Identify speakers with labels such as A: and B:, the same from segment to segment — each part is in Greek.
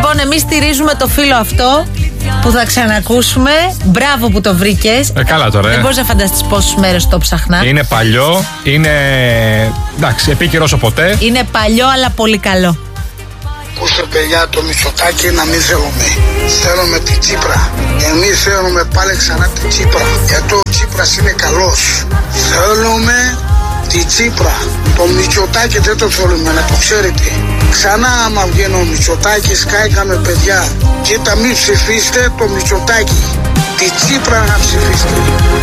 A: Λοιπόν, εμείς στηρίζουμε το φίλο αυτό που θα ξανακούσουμε. Μπράβο που το βρήκες.
B: Καλά τώρα.
A: Δεν μπορείς να φανταστείς πόσες μέρες το ψαχνά.
B: Είναι παλιό, είναι. Εντάξει, επίκαιρο όσο ποτέ.
A: Είναι παλιό, αλλά πολύ καλό.
C: Ακούστε παιδιά, το Μητσοτάκη να μην θέλουμε. Θέλουμε τη Τσίπρα. Εμείς θέλουμε πάλι ξανά τη Τσίπρα. Γιατί ο Τσίπρας είναι καλός. Θέλουμε τη Τσίπρα. Το Μητσοτάκη δεν το θέλουμε, να το ξέρετε. Ξανά άμα βγαίνει ο Μητσοτάκης, κάηκαμε παιδιά. Κοίτα, μην ψηφίστε το Μητσοτάκη. Τη Τσίπρα να ψηφίστε.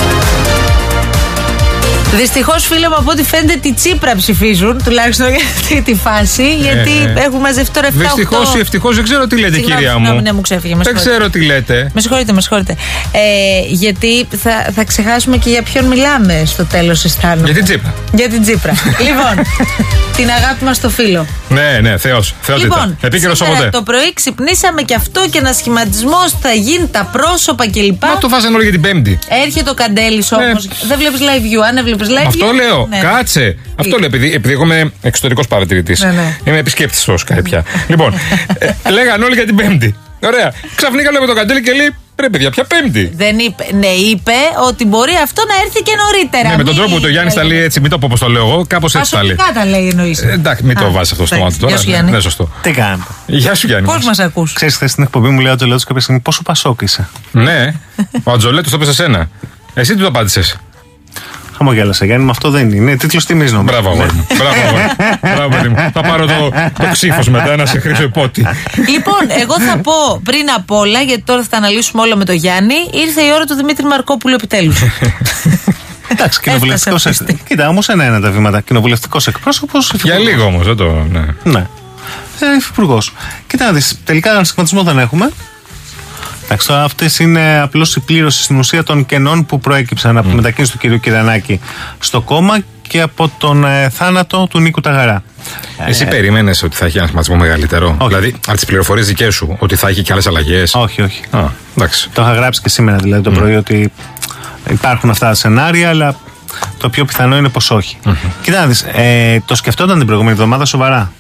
A: Δυστυχώς, φίλε μου, από ό,τι φαίνεται τη Τσίπρα ψηφίζουν, τουλάχιστον για αυτή τη φάση, γιατί έχουν μαζευτεί τώρα 7-8.
B: Δυστυχώς ή ευτυχώς, δεν ξέρω τι λέτε. Συγγνώμη, κυρία μου.
A: Ναι, μου ξέφυγε.
B: Δεν ξέρω τι λέτε.
A: Με συγχωρείτε. Γιατί θα ξεχάσουμε και για ποιον μιλάμε στο τέλος, αισθάνομαι.
B: Για την Τσίπρα.
A: Για την Τσίπρα. Λοιπόν, την αγάπη μας στο φίλο.
B: Ναι, Θεός.
A: Λοιπόν,
B: επίκαιρος όποτε.
A: Το πρωί ξυπνήσαμε και αυτό και ένα σχηματισμός θα γίνει, τα πρόσωπα κλπ.
B: Μα το βάζανε όλοι για την Πέμπτη.
A: Έρχεται ο Καντέλης όμως. Δεν βλέπεις live view. Αν έβλεπες live view.
B: Αυτό λέω. Ναι. Κάτσε. Αυτό λέω. Επειδή εγώ είμαι εξωτερικός παρατηρητής. Ναι. Είμαι επισκέπτης στο Skype πια. Λοιπόν, λέγανε όλοι για την Πέμπτη. Ωραία. Ξαφνικά λέω με τον Καντέλη και λέει: ρε παιδιά, ποια Πέμπτη.
A: Δεν είπε. Ναι, είπε ότι μπορεί αυτό να έρθει και νωρίτερα.
B: Ναι, με τον τρόπο που το Γιάννη τα λέει έτσι, μην το πω όπως το λέω εγώ, κάπως έτσι τα λέει.
A: Ασωπικά τα λέει, εννοείς.
B: Εντάξει, μην το βάζεις αυτό στο μάτι τώρα. Ναι, σωστό.
D: Τι κάνετε.
B: Γεια σου, Γιάννη.
A: Πώς μας ακούς.
D: Ξέρεις, χθες στην εκπομπή μου λέει ο Τζολέτος κάποια στιγμή πόσο Πασόκ είσαι.
B: Ναι, ο Τζολέτος το είπε σε σένα. Εσύ τι το απάντησες.
D: Χαμογέλασα, Γιάννη, με αυτό δεν είναι. Τίτλος τιμής νομίζω.
B: Μπράβο, αγόρι μου. Μπράβο, παιδί μου. Θα πάρω το ξύφος μετά, ένα σε χρήσο υπότι.
A: Λοιπόν, εγώ θα πω πριν απ' όλα, γιατί τώρα θα τα αναλύσουμε όλα με τον Γιάννη, ήρθε η ώρα του Δημήτρη Μαρκόπουλου επιτέλους.
D: Εντάξει, κοινοβουλευτικός εκπρόσωπος. Κοίτα, όμως ένα τα βήματα. Κοινοβουλευτικός εκπρόσωπος.
B: Για λίγο όμως, δεν το.
D: Ναι. Υφυπουργός. Κοίτα να δεις, τελικά έναν σχηματισμό δεν έχουμε. Εντάξει, τώρα αυτές είναι απλώς η πλήρωση στην ουσία των κενών που προέκυψαν από τη μετακίνηση του κυρίου Κυρανάκη στο κόμμα και από τον θάνατο του Νίκου Ταγαρά.
B: Εσύ περίμενες ότι θα έχει ένα σχηματισμό μεγαλύτερο?
D: Όχι.
B: Δηλαδή, από τις πληροφορίες δικές σου, ότι θα έχει και άλλες αλλαγές?
D: Όχι.
B: Εντάξει.
D: Το είχα γράψει και σήμερα δηλαδή το πρωί ότι υπάρχουν αυτά τα σενάρια, αλλά το πιο πιθανό είναι πως όχι. Κοίτα να δεις, το σκεφτόταν την προηγούμενη εβδομάδα σοβαρά.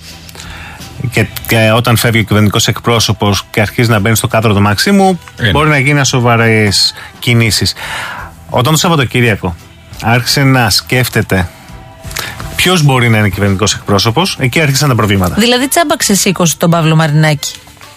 D: Και όταν φεύγει ο κυβερνητικός εκπρόσωπος και αρχίζει να μπαίνει στο κάδρο του Μαξίμου, μπορεί να γίνει σοβαρές κινήσεις. Όταν το Σαββατοκύριακο άρχισε να σκέφτεται ποιος μπορεί να είναι κυβερνητικός εκπρόσωπος, εκεί άρχισαν τα προβλήματα.
A: Δηλαδή, τσάμπα ξεσήκωσε τον Παύλο Μαρινάκη.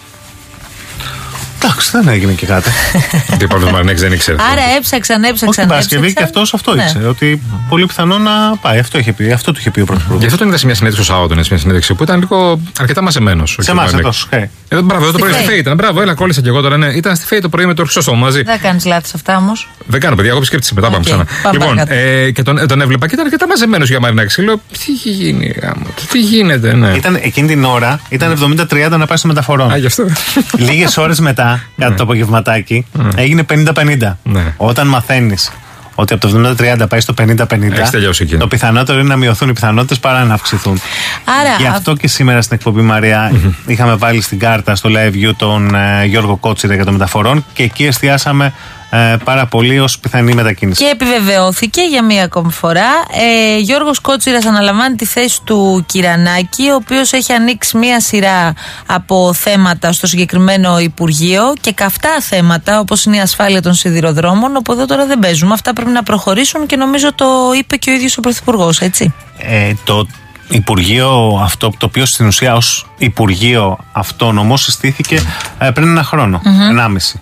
D: Εντάξει, δεν έγινε και κάτι.
B: Τι Παύλος Μαρινάκης δεν ήξερε.
A: Άρα έψαξαν.
D: Όχι την Παρασκευή και αυτός αυτό ήξερε. Ότι πολύ πιθανό να πάει. Αυτό του είχε πει ο Πρωθυπουργός.
B: Γι' αυτό τον είδα σε μια συνέντευξη το Σάββατο, μια συνέντευξη που ήταν λίγο αρκετά μαζεμένος.
D: Σε εμάς εδώ.
B: Μπράβο, το πρωί στη ΦΕΗ ήταν. Μπράβο, έλα, κόλλησα κι εγώ τώρα. Ναι. Ήταν στη ΦΕΗ το πρωί με το Χρυσόστομο μαζί.
A: Δεν κάνεις λάθος αυτά όμως.
B: Δεν κάνω, παιδιά, εγώ επισκέπτησα μετά, πάμε ξανά. Λοιπόν, και τον έβλεπα και ήταν αρκετά μαζεμένος για Μαρινάκη. Λέω, τι έχει γίνει, τι γίνεται, ναι.
D: Εκείνη την ώρα ήταν 70-30 να πάει στο μεταφορών.
B: Α, γι' αυτό.
D: Λίγες ώρες μετά, κάτω το απογευματάκι, έγινε 50-50. Όταν μαθαίνεις ότι από το 70-30 πάει στο 50-50, το πιθανότερο είναι να μειωθούν οι πιθανότητες παρά να αυξηθούν.
A: Άρα,
D: γι' αυτό και σήμερα στην εκπομπή, Μαρία, είχαμε βάλει στην κάρτα στο live view τον Γιώργο Κότσιρα για το μεταφορών και εκεί εστιάσαμε πάρα πολύ ως πιθανή μετακίνηση.
A: Και επιβεβαιώθηκε για μία ακόμη φορά. Γιώργος Κότσιρας αναλαμβάνει τη θέση του Κυρανάκη, ο οποίος έχει ανοίξει μία σειρά από θέματα στο συγκεκριμένο Υπουργείο και καυτά θέματα, όπως είναι η ασφάλεια των σιδηροδρόμων, όπου εδώ τώρα δεν παίζουμε. Αυτά πρέπει να προχωρήσουν και νομίζω το είπε και ο ίδιος ο Πρωθυπουργός, έτσι.
D: Το Υπουργείο αυτό, το οποίο στην ουσία ως Υπουργείο Αυτόνομο συστήθηκε πριν ένα χρόνο, 1,5.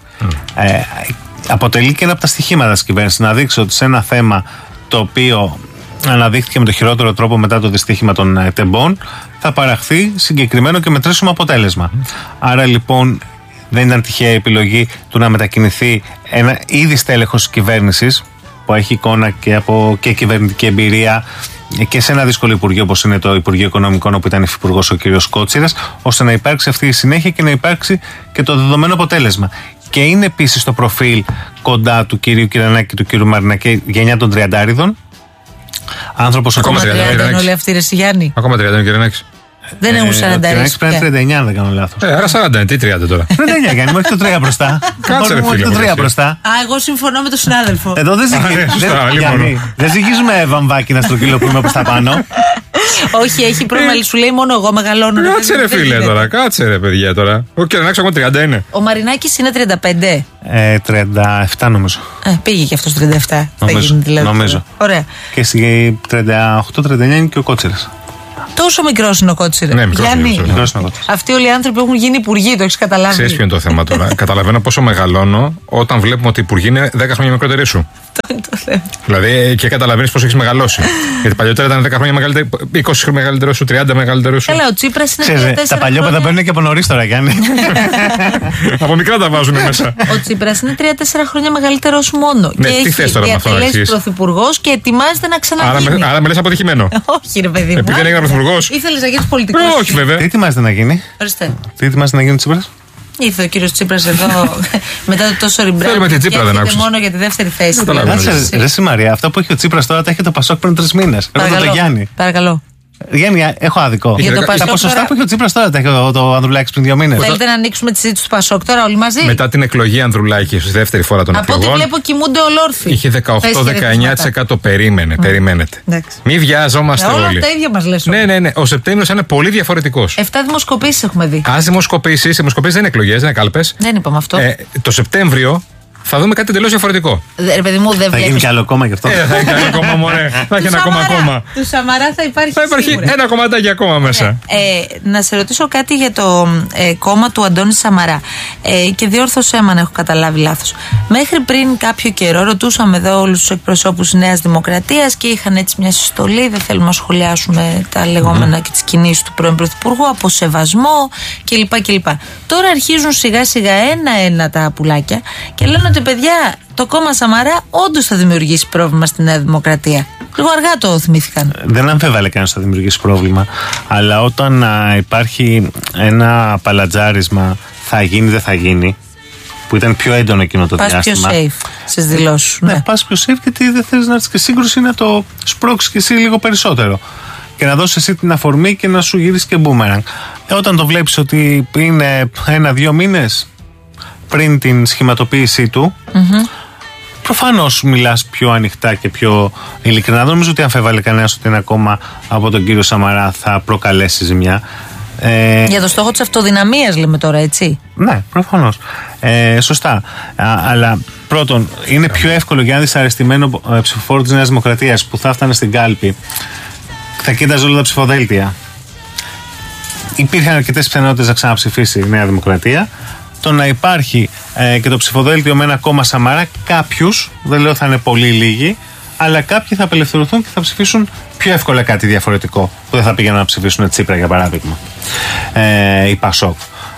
D: Αποτελεί και ένα από τα στοιχήματα της κυβέρνησης να δείξει ότι σε ένα θέμα το οποίο αναδείχθηκε με το χειρότερο τρόπο μετά το δυστύχημα των τεμπών θα παραχθεί συγκεκριμένο και μετρήσιμο αποτέλεσμα. Άρα λοιπόν δεν ήταν τυχαία η επιλογή του να μετακινηθεί ένα ήδη στέλεχος της κυβέρνησης που έχει εικόνα και κυβερνητική εμπειρία και σε ένα δύσκολο υπουργείο όπως είναι το Υπουργείο Οικονομικών, όπου ήταν υφυπουργός ο κ. Κότσιρας, ώστε να υπάρξει αυτή η συνέχεια και να υπάρξει και το δεδομένο αποτέλεσμα. Και είναι επίσης το προφίλ κοντά του κυρίου Κυρανάκη και του κύριου Μαρινάκη, γενιά των τριαντάριδων. Άνθρωπος
A: ακόμα 30 είναι όλοι αυτοί, ρε Γιάννη.
B: Ακόμα 30 είναι ο Κυρανάκης.
A: Δεν έχουν 40.
D: Κυρανάκης πρέπει να είναι 39, αν δεν κάνω λάθος.
B: Άρα 40, τι 30 τώρα.
D: 39, Γιάννη, μου έχει το 3 μπροστά.
B: Κάτσε ρε φίλε.
D: Το 3 μπροστά.
A: Α, εγώ συμφωνώ με τον συνάδελφο.
D: Εδώ δεν ζυγίζουμε βαμβάκι να στρογγυλοποιούμε προς τα πάνω.
A: Όχι, έχει πρόβλημα, σου λέει μόνο εγώ μεγαλώνω.
B: Κάτσε ρε φίλε τώρα, κάτσε ρε παιδιά τώρα. Ο Κυρανάκης ακόμα 30 είναι.
A: Ο Μαρινάκης είναι 35.
D: 37 νομίζω.
A: Πήγε και αυτός 37.
D: Νομίζω.
A: Ωραία.
D: Και 38-39 είναι και ο Κότσιρας.
A: Τόσο μικρός είναι ο Κότσιρας.
B: Ναι, μικρός είναι.
A: Αυτοί όλοι οι άνθρωποι έχουν γίνει υπουργοί, το έχεις καταλάβει.
B: Ξέρεις ποιο είναι το θέμα τώρα. Καταλαβαίνω πόσο μεγαλώνω όταν βλέπουμε ότι οι υπουργοί είναι 10 χρόνια μικρότεροι σου.
A: Αυτό είναι το θέμα.
B: Δηλαδή και καταλαβαίνεις πόσο έχεις μεγαλώσει. Γιατί παλιότερα ήταν 10 χρόνια μεγαλύτερο, 20 μεγαλύτερο σου, 30 μεγαλύτερο σου.
A: Καλά, ο Τσίπρας είναι 34.
D: Τα παλιόπαιδα παίρνουν και από νωρίς τώρα, Γιάννη.
B: Από μικρά τα βάζουν μέσα.
A: Ο Τσίπρας είναι 3-4 χρόνια μεγαλύτερο σου μόνο.
B: Ναι, τι θες τώρα με αυτό να
A: εξηγήσεις. Πρωθυπουργός και ετοιμάζεται να ξαναγίνει.
B: Άρα με λες αποτυχημένο.
A: Όχι, ρε παιδί μου.
B: Επειδή δεν έγινε πρωθυπουργός.
A: Ήθελες να γίνεις πολιτικός.
B: Όχι, βέβαια.
D: Τι ετοιμάζεται να γίνει. Τι ετοιμάζεται να γίνει ο Τσίπρας.
A: Ήρθε ο κύριος Τσίπρας εδώ μετά το τόσο ριμπράκι.
B: Θέλουμε την Τσίπρα, δεν άκουσες.
A: Μόνο για τη δεύτερη θέση.
D: Ρε Μαρία, αυτά που έχει ο Τσίπρας τώρα τα έχει το Πασόκ πριν 3 μήνες. Ρωτώ το Γιάννη.
A: Παρακαλώ.
D: Γιάννη, έχω άδικο. Τα ποσοστά που έχει ο Τσίπρας τώρα τα έχει το Ανδρουλάκης πριν 2 μήνες.
A: Θέλετε να ανοίξουμε τη συζήτηση του Πασόκ τώρα όλοι μαζί.
B: Μετά την εκλογή Ανδρουλάκη, στη δεύτερη φορά των εκλογών.
A: Από ό,τι βλέπω κοιμούνται ολόρθιοι.
B: Είχε 18-19%. Περιμένετε. Μη βιάζομαστε όλοι.
A: Όλα τα ίδια μας λες.
B: Ναι. Ο Σεπτέμβριος είναι πολύ διαφορετικός.
A: 7 δημοσκοπήσεις έχουμε δει.
B: Δημοσκοπήσεις δεν είναι εκλογές, δεν είναι κάλπες.
A: Δεν είπαμε αυτό.
B: Το Σεπτέμβριο θα δούμε κάτι τελείως διαφορετικό.
A: Ρε παιδί μου, δεν
D: θα γίνει κι άλλο κόμμα γι' αυτό.
B: Θα γίνει κι άλλο κόμμα, μωρέ. Θα έχει ένα κόμμα.
A: Του Σαμαρά θα υπάρχει.
B: Θα υπάρχει ένα κομματάκι ακόμα μέσα.
A: Να σε ρωτήσω κάτι για το κόμμα του Αντώνη Σαμαρά. Και διόρθωσέ με αν έχω καταλάβει λάθος. Μέχρι πριν κάποιο καιρό ρωτούσαμε εδώ όλους τους εκπροσώπους της Νέας Δημοκρατίας και είχαν έτσι μια συστολή. Δεν θέλουμε να σχολιάσουμε τα λεγόμενα και τις κινήσεις του πρώην Πρωθυπουργού, από σεβασμό κλπ. Τώρα αρχίζουν σιγά σιγά ένα-ένα τα πουλάκια και λένε ότι παιδιά, το κόμμα Σαμαρά όντως θα δημιουργήσει πρόβλημα στη Νέα Δημοκρατία. Λίγο αργά το θυμήθηκαν.
D: Δεν αμφέβαλε κανείς ότι θα δημιουργήσει πρόβλημα. Αλλά όταν υπάρχει ένα παλατζάρισμα, θα γίνει, δεν θα γίνει, που ήταν πιο έντονο εκείνο το διάστημα.
A: Πας πιο safe στις δηλώσεις.
D: Ναι, πας πιο safe γιατί δεν θέλεις να έρθεις και σύγκρουση να το σπρώξεις και εσύ λίγο περισσότερο. Και να δώσεις εσύ την αφορμή και να σου γυρίσει και μπούμερανγκ. Όταν το βλέπεις ότι είναι 1-2 μήνες πριν την σχηματοποίησή του, προφανώς μιλάς πιο ανοιχτά και πιο ειλικρινά. Δεν νομίζω ότι αμφέβαλε κανένας ότι ένα κόμμα από τον κύριο Σαμαρά θα προκαλέσει ζημιά.
A: Για το στόχο της αυτοδυναμίας λέμε τώρα, έτσι.
D: Ναι, προφανώς. Σωστά. Αλλά πρώτον, είναι πιο εύκολο για ένα δυσαρεστημένο ψηφοφόρο της Νέας Δημοκρατίας που θα έφτανε στην κάλπη, θα κοίταζε όλα τα ψηφοδέλτια. Υπήρχαν αρκετές πιθανότητες να ξαναψηφίσει η Νέα Δημοκρατία. Το να υπάρχει και το ψηφοδέλτιο με ένα κόμμα Σαμαρά, κάποιους, δεν λέω θα είναι πολύ λίγοι, αλλά κάποιοι θα απελευθερωθούν και θα ψηφίσουν πιο εύκολα κάτι διαφορετικό, που δεν θα πήγαιναν να ψηφίσουν Τσίπρα για παράδειγμα, η Πασόκ,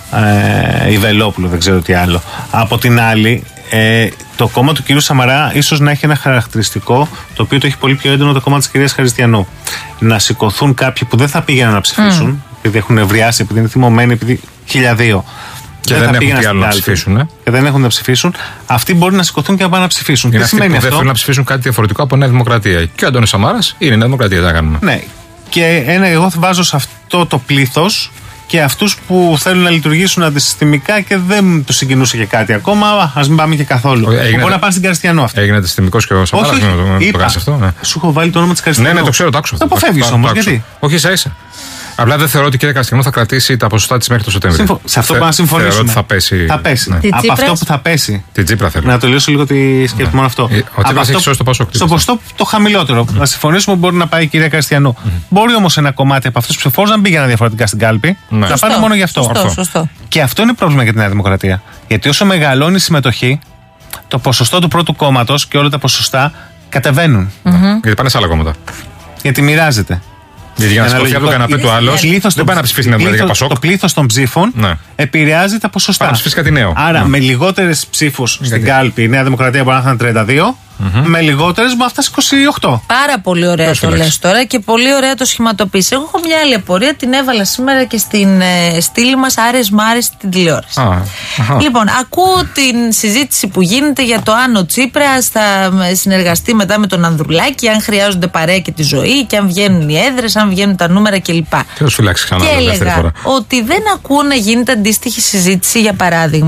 D: η Βελόπουλο, δεν ξέρω τι άλλο. Από την άλλη, το κόμμα του κυρίου Σαμαρά ίσως να έχει ένα χαρακτηριστικό το οποίο το έχει πολύ πιο έντονο το κόμμα της κυρίας Χαριστιανού. Να σηκωθούν κάποιοι που δεν θα πήγαιναν να ψηφίσουν, επειδή έχουν ευριάσει, επειδή είναι θυμωμένοι, επειδή 1002.
B: Και δεν έχουν τι άλλο να ψηφίσουν.
D: Και δεν έχουν να ψηφίσουν. Αυτοί μπορεί να σηκωθούν και να πάνε να ψηφίσουν.
B: Είναι αυτοί που δεν θέλουν να ψηφίσουν κάτι διαφορετικό από Νέα Δημοκρατία. Και ο Αντώνης Σαμάρας είναι Νέα Δημοκρατία, θα κάνουμε.
D: Ναι. Και εγώ θα βάζω σε αυτό το πλήθος και αυτούς που θέλουν να λειτουργήσουν αντισυστημικά και δεν τους συγκινούσε και κάτι ακόμα. Ας μην πάμε και καθόλου. Μπορεί να πάνε στην Καριστιανό αυτό.
B: Έγινε συστημικός και ο Σαμάρας.
D: Το κάνεις αυτό. Σου έχω βάλει το όνομα της Καριστιανού.
B: Ναι, το ξέρω, το άκουσα.
D: Το αποφεύγεις όμως. Γιατί?
B: Όχι, ίσα-ίσα. Απλά δεν θεωρώ ότι η κυρία Καριστιανού θα κρατήσει τα ποσοστά της μέχρι το Σεπτέμβριο.
D: Σε αυτό που να συμφωνήσουμε.
B: Θεωρώ ότι θα πέσει.
D: Θα πέσει.
B: Ναι.
D: Από αυτό που θα πέσει.
B: Την Τσίπρα θέλω.
D: Να το λύσω λίγο τη σκέψη, μόνο αυτό.
B: Ο Τσίπρας έχει σώσει το Πασόκ.
D: Στο ποσοστό το χαμηλότερο. Να συμφωνήσουμε μπορεί να πάει η κυρία Καριστιανού. Μπορεί όμως ένα κομμάτι από αυτούς τους ψηφοφόρους να μην πήγαιναν διαφορετικά στην κάλπη. Να πάνε μόνο γι' αυτό.
A: Σωστό.
D: Και αυτό είναι πρόβλημα για τη Νέα Δημοκρατία. Γιατί όσο μεγαλώνει η συμμετοχή, το ποσοστό του πρώτου κόμματος και όλα τα ποσοστά κατεβαίνουν.
B: Γιατί πάνε σε άλλα κόμματα.
D: Γιατί μοιράζεται.
B: Γιατί για να σηκωθεί από το καναπέ του άλλος, δεν πάει να ψηφίσει την Δημοκρατία Πασόκ.
D: Το πλήθος των ψήφων επηρεάζει τα ποσοστά.
B: Πάει να ψηφίσει κάτι νέο.
D: Άρα με λιγότερες ψήφους στην κάλπη η Νέα Δημοκρατία μπορεί να είναι 32, με λιγότερες μπορεί να φτάσει 28.
A: Πάρα πολύ ωραία το λες τώρα και πολύ ωραία το σχηματοποιείς. Εγώ έχω μια άλλη απορία, την έβαλα σήμερα και στην στήλη μας Άρες Μάρες στην τηλεόραση. Λοιπόν, ακούω την συζήτηση που γίνεται για το αν ο Τσίπρας θα συνεργαστεί μετά με τον Ανδρουλάκη, αν χρειάζονται παρέα και τη ζωή και αν βγαίνουν οι έδρες, αν βγαίνουν τα νούμερα κλπ.
B: Και έλεγα
A: ότι δεν ακούω να γίνεται αντίστοιχη συζήτηση, για παράδειγμα,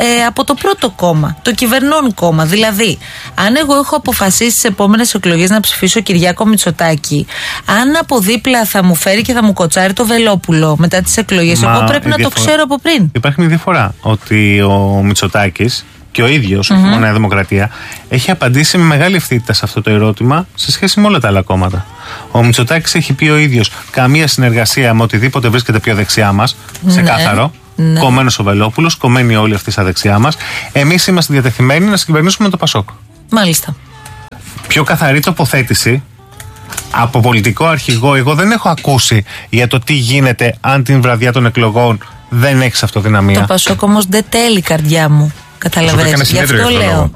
A: από το πρώτο κόμμα, το κυβερνών κόμμα. Δηλαδή, αν εγώ έχω αποφασίσει στις επόμενες εκλογές να ψηφίσω Κυριάκο Μητσοτάκη, αν από δίπλα θα μου φέρει και θα μου κοτσάρει το Βελόπουλο μετά τις εκλογές, εγώ πρέπει να το ξέρω από πριν.
D: Υπάρχει μια διαφορά, ότι ο Μητσοτάκης και ο ίδιος, όχι μόνο η Νέα Δημοκρατία, έχει απαντήσει με μεγάλη ευθύτητα σε αυτό το ερώτημα σε σχέση με όλα τα άλλα κόμματα. Ο Μητσοτάκης έχει πει ο ίδιος: καμία συνεργασία με οτιδήποτε βρίσκεται πιο δεξιά μας, ξεκάθαρο. Ναι. Κομμένος ο Βελόπουλος, κομμένοι όλοι αυτοί στα δεξιά μας. Εμείς είμαστε διατεθειμένοι να συγκυβερνήσουμε με το Πασόκ.
A: Μάλιστα.
D: Πιο καθαρή τοποθέτηση από πολιτικό αρχηγό εγώ δεν έχω ακούσει για το τι γίνεται αν την βραδιά των εκλογών δεν έχεις αυτοδυναμία.
A: Το Πασόκ όμως δεν τέλει, καρδιά μου. Καταλαβαίνεις. Γι' αυτό λέω.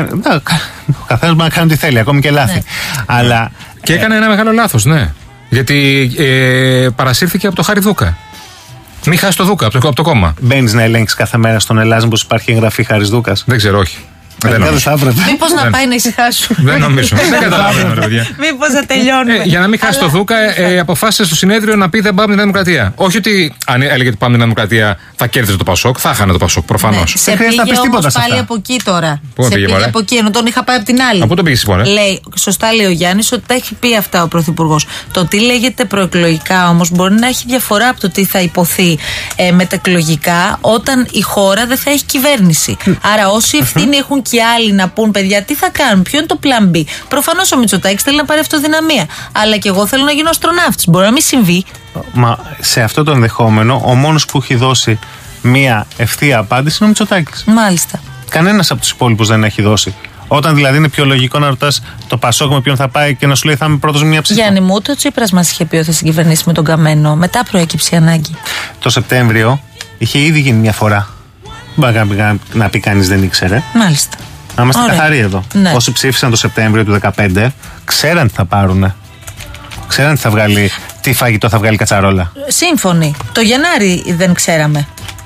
D: Ο καθένας μπορεί να κάνει ό,τι θέλει, ακόμη και λάθη. Ναι. Αλλά,
B: και έκανε ένα μεγάλο λάθος, ναι. Γιατί παρασύρθηκε από το Χάρη Δούκα. Μην χάσει το Δούκα από το κόμμα.
D: Μπαίνεις να ελέγξεις κάθε μέρα στον Ελλάδα πως υπάρχει εγγραφή Χάρης Δούκας?
B: Δεν ξέρω, όχι.
A: Μήπως να πάει να ησυχάσουν?
B: Δεν νομίζω. Δεν καταλαβαίνω, ρε παιδιά.
A: Μήπως να τελειώνουμε.
B: Για να μην χάσει το Δούκα, αποφάσισε στο συνέδριο να πει δεν πάμε την Δημοκρατία. Όχι ότι αν έλεγε ότι πάμε την Δημοκρατία θα κέρδιζε το Πασόκ, θα χάνε το Πασόκ προφανώς.
A: Σε πήγε όμως πάλι από εκεί τώρα.
B: Πού πήγε
A: από εκεί, ενώ τον είχα πάει από την άλλη.
B: Από το πήγε λοιπόν.
A: Λέει, σωστά λέει ο Γιάννης, ότι τα έχει πει αυτά ο Πρωθυπουργός. Το τι λέγεται προεκλογικά όμως μπορεί να έχει διαφορά από το τι θα υποθεί μετεκλογικά όταν η χώρα δεν θα έχει κυβέρνηση. Άρα όσοι ευθύνη έχουν και άλλοι να πούν, παιδιά, τι θα κάνουν, ποιο είναι το plan B. Προφανώς ο Μητσοτάκης θέλει να πάρει αυτοδυναμία. Αλλά και εγώ θέλω να γίνω αστροναύτης. Μπορεί να μην συμβεί.
D: Μα σε αυτό το ενδεχόμενο, ο μόνος που έχει δώσει μία ευθεία απάντηση είναι ο Μητσοτάκης.
A: Μάλιστα.
D: Κανένας από τους υπόλοιπους δεν έχει δώσει. Όταν δηλαδή είναι πιο λογικό να ρωτάς το Πασόκ με ποιον θα πάει και να σου λέει θα είμαι πρώτος με μια ψήφο.
A: Γιάννη μου, το Τσίπρας μας είχε πει ότι θα συγκυβερνήσει με τον Καμένο. Μετά προέκυψε η ανάγκη.
D: Το Σεπτέμβριο είχε ήδη γίνει μια φορά. Μπορεί να πει κανείς δεν ήξερε.
A: Μάλιστα.
D: Να είμαστε καθαροί εδώ.
A: Ναι.
D: Όσοι ψήφισαν το Σεπτέμβριο του 2015, ξέραν τι θα πάρουνε. Ξέραν τι φαγητό θα βγάλει η κατσαρόλα.
A: Σύμφωνοι. Το Γενάρη δεν ξέραμε.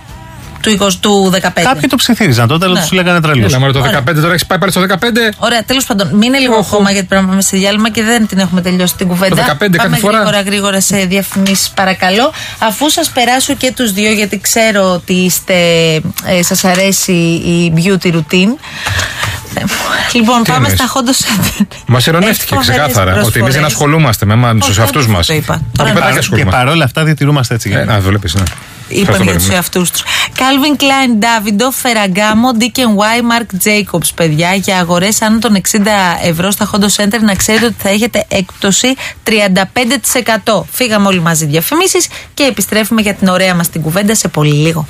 A: Του 2015.
D: Κάποιοι το ψιθύριζαν τότε, αλλά τους λέγανε τρελούς.
B: Έλα, το 15 τώρα έχεις πάει πάλι στο 15.
A: Ωραία, τέλος πάντων. Μείνε λίγο ακόμα γιατί πρέπει να πάμε σε διάλειμμα και δεν την έχουμε τελειώσει την κουβέντα.
B: Το 15
A: πάμε
B: φορά.
A: γρήγορα σε διαφημίσεις, παρακαλώ. Αφού σας περάσω και τους δύο, γιατί ξέρω ότι σας αρέσει η beauty routine. Λοιπόν, τι πάμε στα Hondo Center.
B: Μας ειρωνεύτηκε ξεκάθαρα ότι εμείς δεν ασχολούμαστε με τους εαυτούς μας.
D: Και παρόλα αυτά διατηρούμαστε έτσι.
B: Να βλέπεις, ναι.
A: Είπαν για τους εαυτούς τους. Calvin Klein, Davidoff, Ferragamo, DKNY, Marc Jacobs, παιδιά. Για αγορές άνω των 60 ευρώ στα Hondo Center να ξέρετε ότι θα έχετε έκπτωση 35%. Φύγαμε όλοι μαζί διαφημίσεις και επιστρέφουμε για την ωραία μας την κουβέντα σε πολύ λίγο.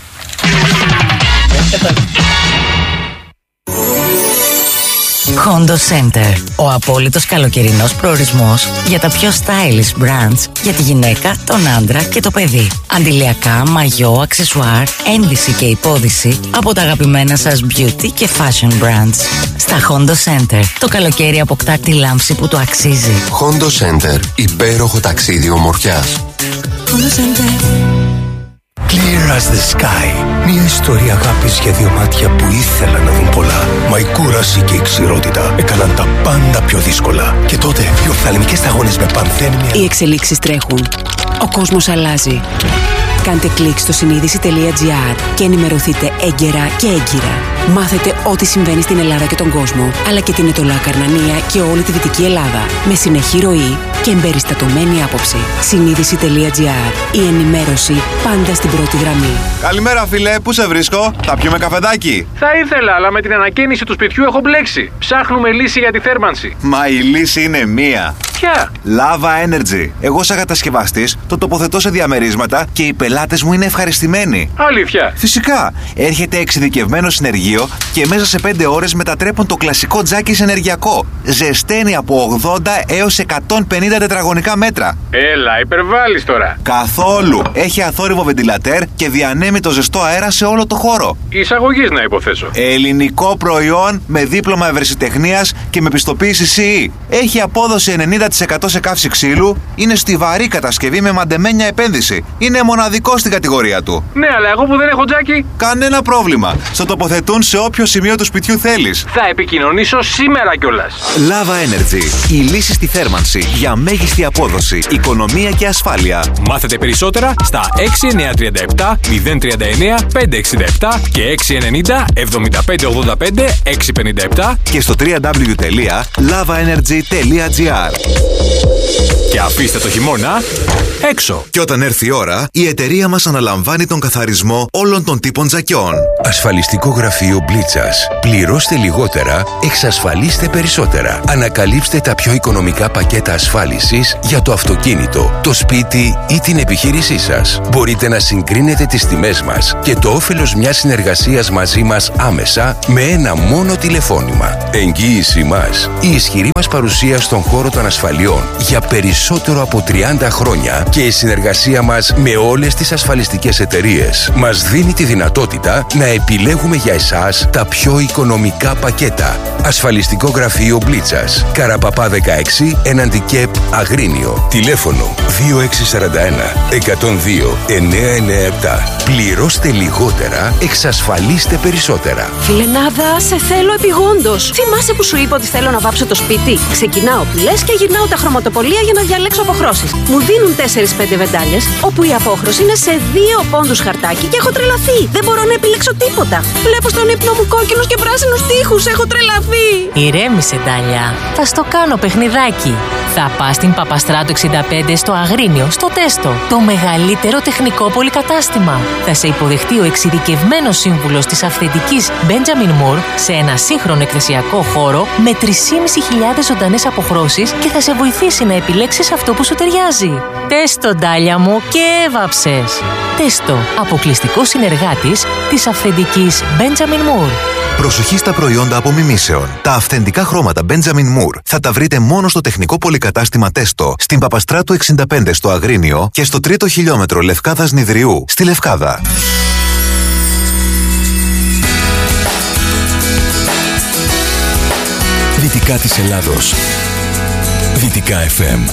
E: Hondo Center. Ο απόλυτος καλοκαιρινός προορισμός για τα πιο stylish brands για τη γυναίκα, τον άντρα και το παιδί. Αντιλιακά, μαγιό, αξεσουάρ, ένδυση και υπόδυση από τα αγαπημένα σας beauty και fashion brands. Στα Hondo Center, το καλοκαίρι αποκτά τη λάμψη που του αξίζει.
F: Hondo Center. Υπέροχο ταξίδι ομορφιάς.
E: Hondo Center.
G: Clear as the sky. Μια ιστορία αγάπης για δύο μάτια που ήθελαν να δουν πολλά. Μα η κούραση και η ξηρότητα έκαναν τα πάντα πιο δύσκολα. Και τότε οι οφθαλμικές σταγόνες με πανθένμια.
H: Οι εξελίξεις τρέχουν. Ο κόσμος αλλάζει. Κάντε κλικ στο συνείδηση.gr και ενημερωθείτε έγκαιρα και έγκυρα. Μάθετε ό,τι συμβαίνει στην Ελλάδα και τον κόσμο, αλλά και την Ετωλά Καρνανία και όλη τη Δυτική Ελλάδα. Με συνεχή ροή και εμπεριστατωμένη άποψη. Συνείδηση.gr. Η ενημέρωση πάντα στην πρώτη γραμμή.
I: Καλημέρα, φίλε, πού σε βρίσκω? Θα πιούμε καφεδάκι?
J: Θα ήθελα, αλλά με την ανακαίνιση του σπιτιού έχω μπλέξει. Ψάχνουμε λύση για τη θέρμανση.
I: Μα η λύση είναι μία.
J: Ποια?
I: Lava Energy. Εγώ, σαν κατασκευαστής, το τοποθετώ σε διαμερίσματα και οι πελάτες μου είναι ευχαριστημένοι.
J: Αλήθεια?
I: Φυσικά. Έρχεται εξειδικευμένο συνεργείο και μέσα σε 5 ώρες μετατρέπουν το κλασικό τζάκι σε ενεργειακό. Ζεσταίνει από 80 έως 150 τετραγωνικά μέτρα.
J: Έλα, υπερβάλλεις τώρα.
I: Καθόλου. Έχει αθόρυβο βεντιλατέρ και διανέμει το ζεστό αέρα σε όλο το χώρο.
J: Εισαγωγής να υποθέσω.
I: Ελληνικό προϊόν με δίπλωμα ευρεσιτεχνίας και με πιστοποίηση CE. Έχει απόδοση 90% σε καύση ξύλου. Είναι στιβαρή κατασκευή με μαντεμένια επένδυση. Είναι μοναδικό στην κατηγορία του.
J: Ναι, αλλά εγώ που δεν έχω τζάκι.
I: Κανένα πρόβλημα. Στο τοποθετούν σε όποιο σημείο του σπιτιού θέλεις.
J: Θα επικοινωνήσω σήμερα κιόλας.
I: Lava Energy. Η λύση στη θέρμανση για μέγιστη απόδοση, οικονομία και ασφάλεια.
K: Μάθετε περισσότερα στα 6937 039 567 και 690 7585 657
I: και στο www.lavaenergy.gr.
K: Και αφήστε το χειμώνα έξω.
I: Και όταν έρθει η ώρα, η εταιρεία μας αναλαμβάνει τον καθαρισμό όλων των τύπων τζακιών.
G: Ασφαλιστικό γραφείο Μπλίτσας. Πληρώστε λιγότερα, εξασφαλίστε περισσότερα. Ανακαλύψτε τα πιο οικονομικά πακέτα ασφάλισης για το αυτοκίνητο, το σπίτι ή την επιχείρησή σας. Μπορείτε να συγκρίνετε τις τιμές μας και το όφελος μιας συνεργασίας μαζί μας άμεσα με ένα μόνο τηλεφώνημα. Εγγύηση μας. Η ισχυρή μας παρουσία στον χώρο των ασφαλιών για περισσότερο από 30 χρόνια και η συνεργασία μας με όλες τις ασφαλιστικές εταιρείες μας δίνει τη δυνατότητα να επιλέγουμε για εσάς τα πιο οικονομικά πακέτα. Ασφαλιστικό γραφείο Μπλίτσας. Καραπαπά 16, έναντι ΚΕΠ Αγρίνιο. Τηλέφωνο 2641 102 997. Πληρώστε λιγότερα, εξασφαλίστε περισσότερα.
L: Φιλενάδα, σε θέλω επειγόντως. Θυμάσαι που σου είπα ότι θέλω να βάψω το σπίτι? Ξεκινάω πουλές και γυρνάω τα χρωματοπολία για να διαλέξω αποχρώσεις. Μου δίνουν 4-5 βεντάλιες, όπου η απόχρωση είναι σε 2 πόντους χαρτάκι και έχω τρελαθεί. Δεν μπορώ να επιλέξω τίποτα. Βλέπω στον ύπνο μου κόκκινους και πράσινους τοίχους. Έχω τρελαθεί.
M: Ηρέμησε, Ντάλια. Θα στο κάνω παιχνιδάκι. Θα πας στην Παπαστράτου 65 στο Αγρίνιο, στο Τέστο. Το μεγαλύτερο τεχνικό πολυκατάστημα. Θα σε υποδεχτεί ο εξειδικευμένος σύμβουλος της αυθεντικής Benjamin Moore σε ένα σύγχρονο εκθεσιακό χώρο με 3.500 ζωντανές αποχρώσεις και θα σε βοηθήσει να επιλέξεις αυτό που σου ταιριάζει. Τέστο, Ντάλια μου, και έβαψες. Τέστο, αποκλειστικό συνεργάτης της αυθεντικής Benjamin Moore.
I: Προσοχή στα προϊόντα απομιμήσεων. Τα αυθεντικά χρώματα Benjamin Moore θα τα βρείτε μόνο στο τεχνικό πολυκατάστημα Τέστο, στην Παπαστράτου 65 στο Αγρίνιο και στο 3ο χιλιόμετρο Λευκάδας Νηδριού στη Λευκάδα.
G: Δυτικά της Ελλάδος. Δυτικά FM.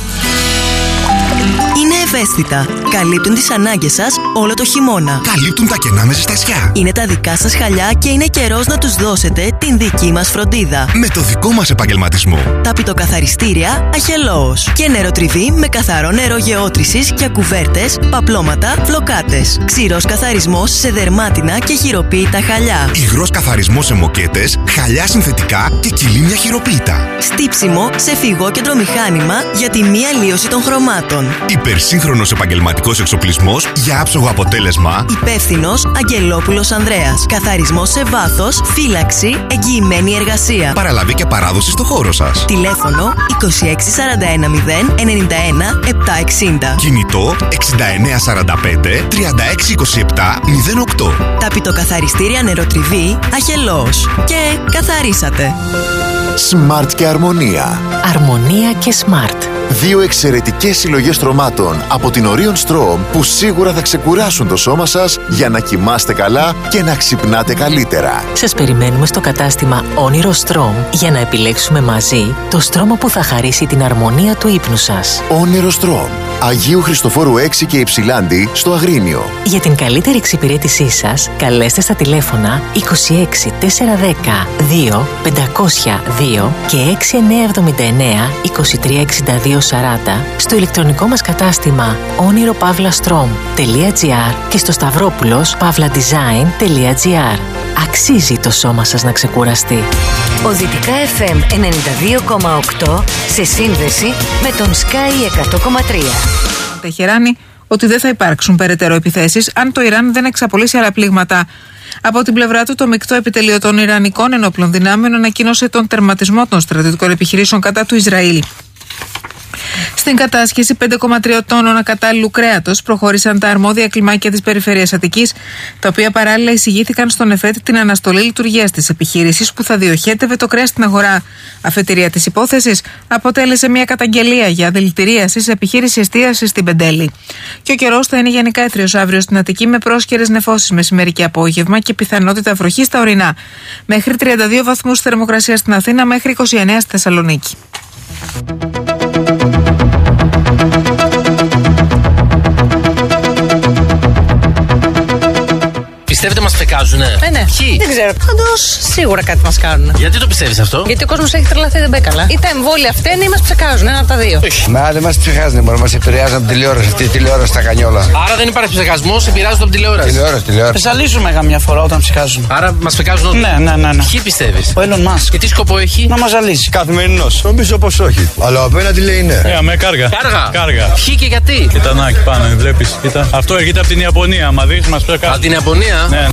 N: Είναι ευαίσθητα. Καλύπτουν τις ανάγκες σας όλο το χειμώνα.
O: Καλύπτουν τα κενά με ζεστασιά.
N: Είναι τα δικά σας χαλιά και είναι καιρός να τους δώσετε την δική μας φροντίδα.
O: Με το δικό μας επαγγελματισμό.
N: Ταπητοκαθαριστήρια Αχελώος. Και νεροτριβή με καθαρό νερό γεώτρησης για κουβέρτες, παπλώματα, φλοκάτες. Ξηρός καθαρισμός σε δερμάτινα και χειροποίητα χαλιά.
O: Υγρός καθαρισμός σε μοκέτες, χαλιά συνθετικά και κυλίμια χειροποίητα.
N: Στύψιμο σε φυγόκεντρο μηχάνημα για τη μη αλλίωση των χρωμάτων.
O: Υπερσύγχρονος επαγγελματικός εξοπλισμός για άψογο αποτέλεσμα.
N: Υπεύθυνος Αγγελόπουλος Ανδρέας. Καθαρισμός σε βάθος, φύλαξη, εγγυημένη εργασία.
O: Παραλαβή και παράδοση στο χώρο σας.
N: Τηλέφωνο 2641 091 760.
O: Κινητό 6945 3627 08.
N: Ταπητοκαθαριστήρια νεροτριβή Αχελώος. Και καθαρίσατε.
P: Smart και Αρμονία.
M: Αρμονία και Smart.
P: 2 εξαιρετικές συλλογές στρωμάτων από την Orion Strom που σίγουρα θα ξεκουράσουν το σώμα σας για να κοιμάστε καλά και να ξυπνάτε καλύτερα.
M: Σας περιμένουμε στο κατάστημα Όνειρο Strom για να επιλέξουμε μαζί το στρώμα που θα χαρίσει την αρμονία του ύπνου σας.
P: Όνειρο Strom. Αγίου Χριστοφόρου 6 και Υψηλάντη στο Αγρίνιο.
M: Για την καλύτερη εξυπηρέτησή σας, καλέστε στα τηλέφωνα 26 410 2 502 και 6979 2362 40 στο ηλεκτρονικό μας κατάστημα oniropavlastrom.gr και στο stavropoulos.pavladesign.gr. Αξίζει το σώμα σας να ξεκουραστεί.
E: Ο Δυτικά FM 92,8 σε σύνδεση με τον Sky 100,3.
Q: Τεχεράνη ότι δεν θα υπάρξουν περαιτέρω επιθέσεις αν το Ιράν δεν εξαπολύσει άλλα πλήγματα. Από την πλευρά του, το μεικτό επιτελείο των Ιρανικών ενόπλων δυνάμεων ανακοίνωσε τον τερματισμό των στρατιωτικών επιχειρήσεων κατά του Ισραήλ. Στην κατάσχεση 5,3 τόνων ακατάλληλου κρέατος προχώρησαν τα αρμόδια κλιμάκια της περιφέρειας Αττικής, τα οποία παράλληλα εισηγήθηκαν στον ΕΦΕΤ την αναστολή λειτουργίας της επιχείρησης που θα διοχέτευε το κρέας στην αγορά. Αφετηρία της υπόθεσης αποτέλεσε μια καταγγελία για δηλητηρίαση σε επιχείρηση εστίασης στην Πεντέλη. Και ο καιρός θα είναι γενικά έθριος αύριο στην Αττική με πρόσχερες νεφώσεις μεσημέρι και απόγευμα και πιθανότητα βροχής στα ορεινά. Μέχρι 32 βαθμούς θερμοκρασία στην Αθήνα, μέχρι 29 στη Θεσσαλονίκη.
R: Πιστεύετε μας φεκάζουνε?
S: Ναι.
R: Ποιοι?
S: Δεν ξέρω. Πάντως σίγουρα κάτι μας κάνουν.
R: Γιατί το πιστεύεις αυτό?
S: Γιατί ο κόσμος έχει τρελαθεί, δεν πάει καλά. Ή τα εμβόλια φταίνε ή μας ψεκάζουν. Ένα από τα δύο.
T: Μα δεν μας ψεκάζουν, μόνο μας επηρεάζουν από τηλεόραση. Αυτή η τηλεόραση τα κάνει όλα.
R: Άρα δεν υπάρχει ψεκασμός, επηρεάζονται από τηλεόραση.
T: Τηλεόραση.
U: Ζαλίζουμε καμιά φορά όταν ψεκάζουν.
R: Άρα μας φεκάζουν όλοι.
U: Ναι.
R: Ποιοι πιστεύεις?
U: Ο Elon Musk.
R: Και τι σκοπό έχει?
U: Να μας ζαλίζει.
T: Καθημερινός. Νομίζω πως όχι. Αλλά απέναντι λέει ναι.
U: Με κάργα.
R: Ποιοι και γιατί?
U: Κοίτανάκι πάνω, βλέπεις. Κοίτα. Αυτό έρχεται από την Ιαπωνία. Μα δεις, μας ψεκάζουν.
R: Από την Ιαπωνία?
U: Ναι.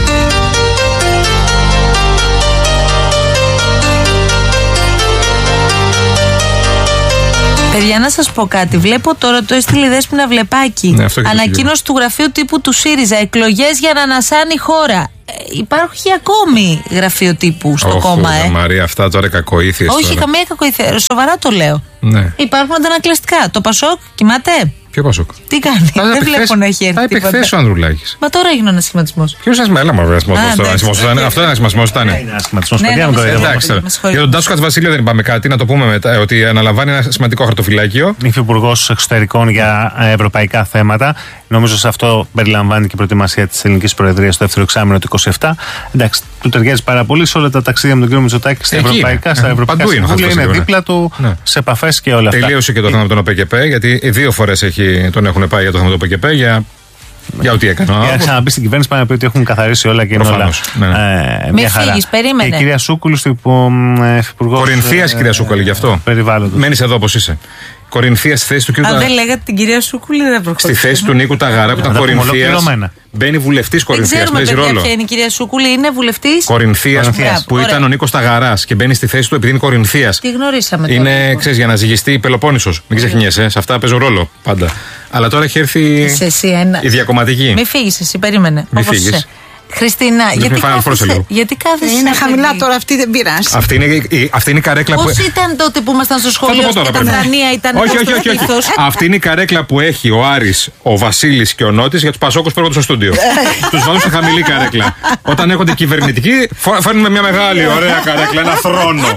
A: Παιδιά, να σας πω κάτι. Βλέπω τώρα το έστειλε η Δέσποινα Βλεπάκη.
B: Ναι,
A: ανακοίνωση του γραφείου τύπου του ΣΥΡΙΖΑ. Εκλογές για να ανασάνει η χώρα. Υπάρχει ακόμη γραφείο τύπου στο κόμμα,
B: Μαρία, αυτά τώρα κακοήθειες.
A: Όχι, καμία κακοήθεια. Σοβαρά το λέω.
B: Ναι.
A: Υπάρχουν αντανακλαστικά. Το Πασόκ κοιμάται.
B: Ποιο Πασόκ?
A: Τι κάνει? Δεν βλέπω να έχει έρθει.
B: Τα είπε χθες ο Ανδρουλάκης.
A: Μα τώρα έγινε ο ανασχηματισμός.
B: Ποιος σας μέλα, μωρέ, αυτό είναι ανασχηματισμός ήταν. Για τον Τάσο Κατσβασίλειο δεν είπαμε κάτι, να το πούμε μετά, ότι αναλαμβάνει ένα σημαντικό χαρτοφυλάκιο.
D: Υφυπουργός Εξωτερικών για ευρωπαϊκά θέματα. Νομίζω σε αυτό περιλαμβάνει και η προετοιμασία της ελληνικής προεδρίας στο δεύτερο εξάμηνο του 27. Εντάξει, του ταιριάζει πάρα πολύ σε όλα τα ταξίδια με τον κύριο Μητσοτάκη στα ευρωπαϊκά συμβούλια. Είναι δίπλα του σε επαφές και όλα αυτά.
B: Τελείωσε και το θέμα με τον ΟΠΕΚΕΠΕ, γιατί 2 φορές τον έχουν πάει για το θέμα του ΟΠΕΚΕΠΕ για ό,τι έκανε.
D: Για να ξαναμπεί στην κυβέρνηση, πάνε να πει ότι έχουν καθαρίσει όλα και είναι όλα.
A: Μην φύγεις, περίμενε.
D: Και η κυρία Σούκουλου, υφυπουργός.
B: Κορινθίας, κυρία Σούκουλου, γι' αυτό.
D: Περιβάλλοντος.
B: Μένεις εδώ όπως είσαι. Κορινθία στη θέση του κ.
A: Αν δεν λέγατε την κυρία Σούκουλη, δεν προχωρήσαμε.
B: Στη θέση του Νίκου Ταγαρά που ήταν Κορινθίας. Μπαίνει βουλευτής Κορινθίας. Παίζει ρόλο.
A: Ποια είναι η κυρία Σούκουλη, είναι βουλευτής
B: Κορινθίας που ήταν ο Νίκος Ταγαράς και μπαίνει στη θέση του επειδή είναι Κορινθίας.
A: Τι γνωρίσαμε τώρα.
B: Είναι, ξέρεις, για να ζυγιστεί η Πελοπόννησος. Μην ξεχνιέσαι, σε αυτά παίζουν ρόλο πάντα. Αλλά τώρα έχει έρθει η διακομματική.
A: Μην φύγεις εσύ, περίμενε.
B: Μην φύγεις.
A: Χριστίνα, γιατί κάθεσαι.
S: Είναι χαμηλά τώρα, αυτή δεν πειράζει.
B: Αυτή είναι η καρέκλα που.
A: Πώς ήταν τότε που ήμασταν στο σχολείο και τα Δανία ήταν.
B: Όχι. Αυτή είναι η καρέκλα που έχει ο Άρης, ο Βασίλης και ο Νότης για τους Πασόκους που έρχονται στο στούντιο. Τους βάλουν σε χαμηλή καρέκλα. Όταν έρχονται κυβερνητικοί, φέρνουμε μια μεγάλη ωραία καρέκλα, ένα θρόνο.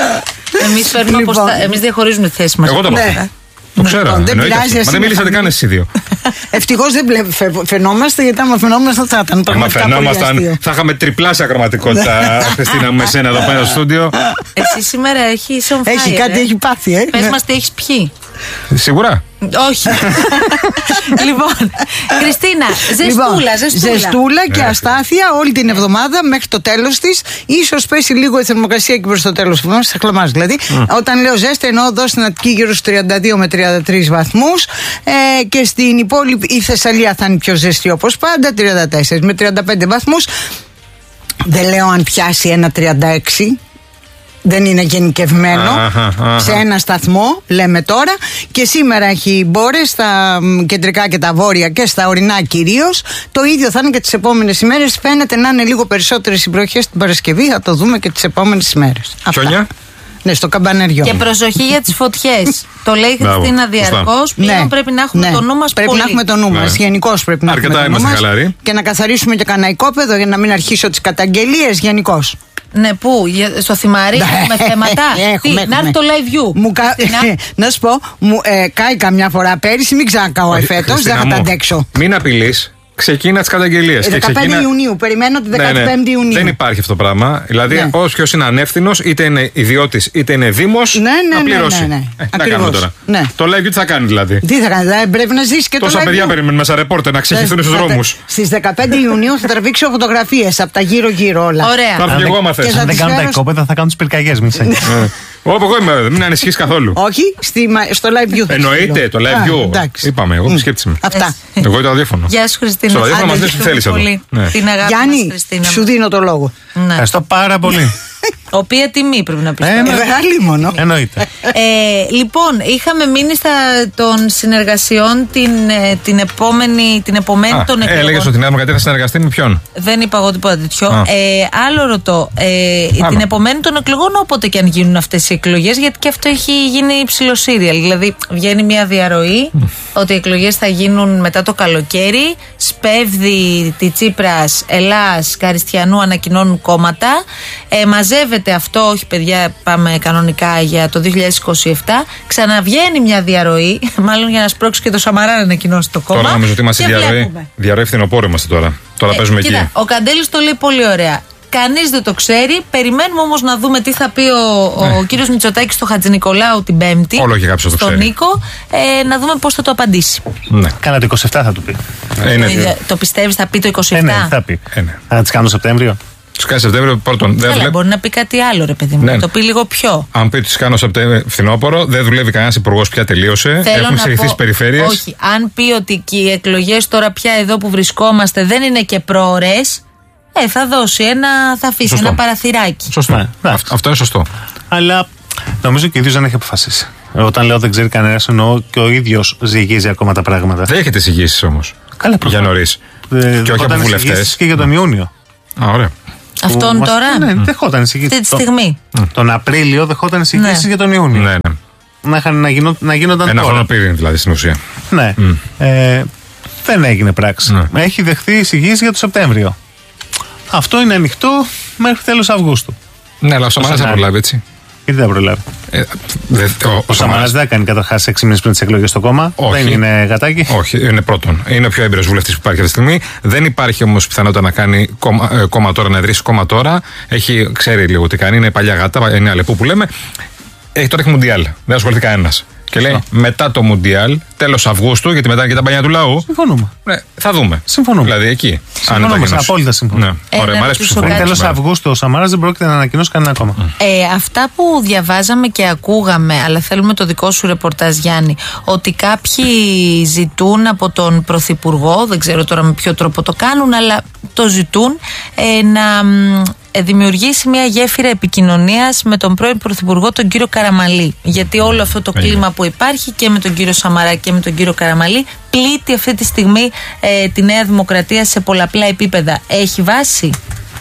A: Εμείς διαχωρίζουμε τη θέση μας.
B: Εγώ το είπα. Το ξέρω. Μα δεν μίλησατε καν εσείς οι δύο.
S: Ευτυχώς δεν φαινόμαστε, γιατί άμα φαινόμασταν θα ήταν πραγματικά πολύ αστείο.
B: Θα είχαμε τριπλάσια ακροματικότητα, Χριστίνα, με σένα εδώ πέρα στο στούντιο.
A: Εσύ σήμερα έχεις on fire.
S: Έχει κάτι, έχει πάθει,
A: Πες μας τι έχεις πιει.
B: Σίγουρα.
A: Όχι. Λοιπόν, Χριστίνα,
S: ζεστούλα και αστάθεια όλη την εβδομάδα μέχρι το τέλος της. Ίσως πέσει λίγο η θερμοκρασία και προς το τέλος του θα χλαμάζει. Δηλαδή, όταν λέω ζέστη, εννοώ εδώ στην Αττική γύρω στους 32 με 33 βαθμούς και στην υπόλοιπη η Θεσσαλία θα είναι πιο ζεστή όπως πάντα, 34 με 35 βαθμούς. Δεν λέω αν πιάσει ένα 36. Δεν είναι γενικευμένο σε ένα σταθμό, λέμε τώρα. Και σήμερα έχει μπόρες στα κεντρικά και τα βόρεια και στα ορεινά κυρίως. Το ίδιο θα είναι και τις επόμενες ημέρες. Φαίνεται να είναι λίγο περισσότερες οι βροχές την Παρασκευή. Θα το δούμε και τις επόμενες ημέρες.
B: Χιόνια.
S: Ναι, στο Καμπανεριό.
A: Και προσοχή για τις φωτιές. Το λέει η Χριστίνα διαρκώς. Πλέον πρέπει να έχουμε το νου μας.
S: Πρέπει να έχουμε το νου μας. Γενικώς πρέπει να έχουμε το νου μας. Και να καθαρίσουμε και κανένα οικόπεδο για να μην αρχίσω τις καταγγελίες γενικώς.
A: Ναι, πού, στο Θυμάρι έχουμε θέματα. Να έρθει το live view.
S: Να σου πω, κάει καμιά φορά πέρυσι, μην ξανακάω εφέτος, δεν θα τα αντέξω.
B: Μην απειλείς. Ξεκίνα τις καταγγελίες.
S: 15 Ιουνίου, περιμένω την 15η Ιουνίου.
B: Δεν υπάρχει αυτό το πράγμα. Δηλαδή, όποιος είναι ανεύθυνος, είτε είναι ιδιώτης είτε είναι δήμος, να πληρώσει. Να κάνουμε τώρα. Το live τι θα κάνει δηλαδή.
S: Τι θα κάνει, πρέπει να ζήσει και το live.
B: Τόσα παιδιά περιμένουμε σαν ρεπόρτερ να ξεχυθούν στους δρόμους.
S: Στις 15 Ιουνίου θα τραβήξω φωτογραφίες από τα γύρω-γύρω όλα.
A: Ωραία.
B: Θα έρθω και εγώ, άμα θες.
D: Αν δεν κάνουν τα οικόπεδα, θα κάνουν τις πυρκαγιές.
B: Όπου εγώ είμαι, μην ανησυχείς καθόλου.
S: Όχι, στο live view.
B: Εννοείται, το live view. Είπαμε, εγώ το σκέφτομαι.
S: Αυτά.
B: Εγώ το ραδιόφωνο.
A: Γεια σου, Χριστίνα.
B: Στο ραδιόφωνο μας δεις τι θέλεις εδώ.
S: Γιάννη, σου δίνω το λόγο.
D: Ευχαριστώ πάρα πολύ.
A: Οποία τιμή πρέπει να πει.
S: Μεγάλη μόνο.
D: Εννοείται.
A: Λοιπόν, είχαμε μείνει των συνεργασιών την επομένη των εκλογών.
B: Έλεγες ότι η Νέα Δημοκρατία θα συνεργαστεί με ποιον?
A: Δεν είπα εγώ τίποτα τέτοιο. Άλλο ρωτώ. Την επομένη των εκλογών, όποτε και αν γίνουν αυτές οι εκλογές, γιατί και αυτό έχει γίνει ψιλοσύριαλ. Δηλαδή, βγαίνει μια διαρροή ότι οι εκλογές θα γίνουν μετά το καλοκαίρι. Σπέβδη, τη Τσίπρας, Ελλάς, Καριστιανού ανακοινώνουν κόμματα. Μαζεύεται ανακατεύεται αυτό, όχι παιδιά, πάμε κανονικά για το 2027. Ξαναβγαίνει μια διαρροή, μάλλον για να σπρώξει και το Σαμαρά να ανακοινώσει το κόμμα.
B: Τώρα νομίζω ότι είμαστε διαρροή φθινοπόρου είμαστε τώρα. Τώρα παίζουμε
A: κοίτα,
B: εκεί.
A: Ο Καντέλης το λέει πολύ ωραία. Κανείς δεν το ξέρει. Περιμένουμε όμως να δούμε τι θα πει ο κύριος Μητσοτάκης στο Χατζηνικολάου την Πέμπτη.
B: Όλο και κάποιος το ξέρει.
A: Στον Νίκο. Να δούμε πώς θα το απαντήσει.
B: Ναι.
D: Κάνα το 27 θα του πει.
A: Το πιστεύεις θα πει το 27?
D: Ναι, θα πει. Θα τις κάνω Σεπτέμβριο.
B: Τις κάνει Σεπτέμβριο πρώτον.
A: Αλλά μπορεί να πει κάτι άλλο, ρε παιδί μου. Ναι. Το πει λίγο πιο.
B: Αν πει τις κάνω φθινόπωρο, δεν δουλεύει κανένας υπουργός πια, τελείωσε. Έχουν συγχυθεί τις περιφέρειες.
A: Όχι. Αν πει ότι και οι εκλογές τώρα πια εδώ που βρισκόμαστε δεν είναι και προωρές, θα δώσει θα αφήσει ένα παραθυράκι.
B: Σωστό. Ναι. Αυτό είναι σωστό.
D: Αλλά νομίζω και ο ίδιος δεν έχει αποφασίσει. Όταν λέω δεν ξέρει κανένας, εννοώ και ο ίδιος ζυγίζει ακόμα τα πράγματα.
B: Δεν έχετε εισηγήσεις όμως.
D: Καλά,
B: για νωρίς. Και όχι από βουλευτές.
D: Και για τον Ιούνιο.
B: Ωραία.
A: Αυτόν τώρα.
D: Ναι, δεχόταν εισηγήσεις.
A: Αυτή τη στιγμή.
D: Τον Απρίλιο δεχόταν εισηγήσεις για τον Ιούνιο.
B: Ναι.
D: Να γίνονταν
B: ένα χρόνο πριν δηλαδή στην ουσία.
D: Ναι. Δεν έγινε πράξη. Ναι. Έχει δεχθεί εισηγήσεις για το Σεπτέμβριο. Αυτό είναι ανοιχτό μέχρι τέλος Αυγούστου.
B: Ναι, αλλά ο Σαμαράς θα προλάβει έτσι.
D: Γιατί δεν προλάβει. Ο Σαμαράς δεν κάνει καταρχάς 6 μήνες πριν τις εκλογές στο κόμμα.
B: Όχι.
D: Δεν είναι γατάκι.
B: Όχι, είναι πρώτον. Είναι ο πιο έμπειρος βουλευτής που υπάρχει αυτή τη στιγμή. Δεν υπάρχει όμως πιθανότητα να κάνει κόμμα τώρα, να ιδρύσει κόμμα τώρα. Ξέρει λίγο τι κάνει. Είναι παλιά γάτα, είναι αλεπού που λέμε. Τώρα έχει Μουντιάλ. Δεν ασχοληθεί κανένας. Και λέει μετά το Μουντιάλ, τέλος Αυγούστου, γιατί μετά είναι και τα μπανιά του λαού.
D: Συμφωνούμε.
B: Ναι, θα δούμε.
D: Συμφωνούμε.
B: Δηλαδή εκεί.
D: Συμφωνούμε. Απόλυτα συμφωνούμε.
B: Ναι. Ωραία, μ' αρέσει που συμφωνούμε.
D: Τέλος Αυγούστου ο Σαμαράς δεν πρόκειται να ανακοινώσει κανένα κόμμα.
A: Αυτά που διαβάζαμε και ακούγαμε, αλλά θέλουμε το δικό σου ρεπορτάζ, Γιάννη, ότι κάποιοι ζητούν από τον Πρωθυπουργό, δεν ξέρω τώρα με ποιο τρόπο το κάνουν, αλλά το ζητούν να δημιουργήσει μια γέφυρα επικοινωνίας με τον πρώην Πρωθυπουργό, τον κύριο Καραμαλή. Γιατί όλο αυτό το κλίμα που υπάρχει και με τον κύριο Σαμαρά και με τον κύριο Καραμαλή πλήττει αυτή τη στιγμή τη Νέα Δημοκρατία σε πολλαπλά επίπεδα. Έχει βάση?